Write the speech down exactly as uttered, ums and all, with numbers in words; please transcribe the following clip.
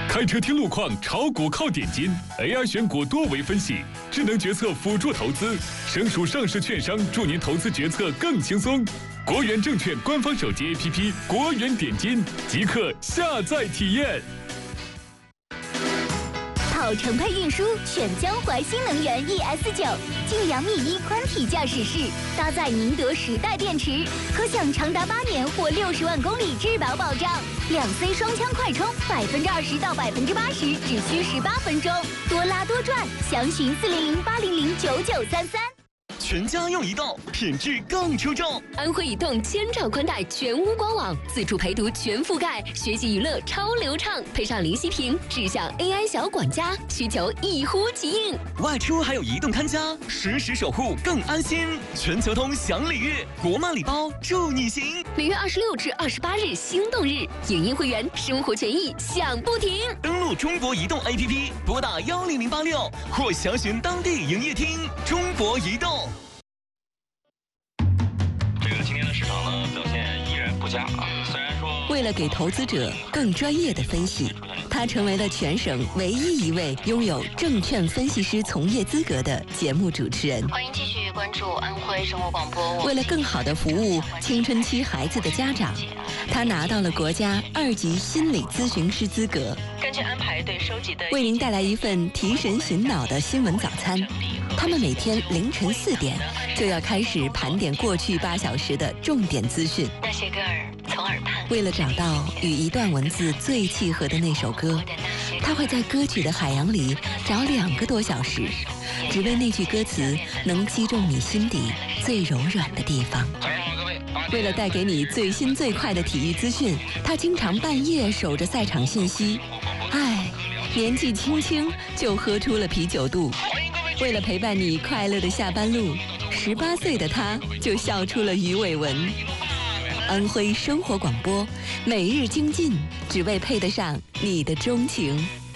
开车听路况，炒股靠点金 ，A I 选股多维分析，智能决策辅助投资，省属上市券商助您投资决策更轻松。国元证券官方手机 A P P 国元点金，即刻下载体验。 跑程配运输选江淮新能源 E S 九，晋阳 米一宽体驾驶室，搭载宁德时代电池，可享长达八年或六十万公里质保保障。两 C 双枪快充，百分之二十到百分之八十只需十八分钟，多拉多赚。详询四零零八零零九九三三。 全家用移动，品质更出众。 安徽移动千兆宽带全屋官网，自助陪读全覆盖，学习娱乐超流畅，配上零息屏，智享 A I 小管家，需求一呼即应。 外出还有移动看家，实时守护更安心。全球通享礼遇，国漫礼包助你行。 每月二十六至二十八日心动日，影音会员生活权益享不停。 登录中国移动 A P P， 拨打幺零零八六或详询当地营业厅。中国移动。 这个今天的市场呢表现依然不佳啊，虽然说为了给投资者更专业的分析，他成为了全省唯一一位拥有证券分析师从业资格的节目主持人。 欢迎继续关注安徽生活广播。 为了更好地服务青春期孩子的家长，他拿到了国家二级心理咨询师资格。 根据安排对收集的， 为您带来一份提神醒脑的新闻早餐。他们每天凌晨四点就要开始盘点过去八小时的重点资讯。 那些歌儿从耳畔， 为了找到与一段文字最契合的那首歌，他会在歌曲的海洋里找两个多小时，只为那句歌词能击中你心底最柔软的地方。为了带给你最新最快的体育资讯，他经常半夜守着赛场信息。唉，年纪轻轻就喝出了啤酒肚。为了陪伴你快乐的下班路，十八岁的他就笑出了鱼尾纹。安徽生活广播，每日精进，只为配得上你的钟情。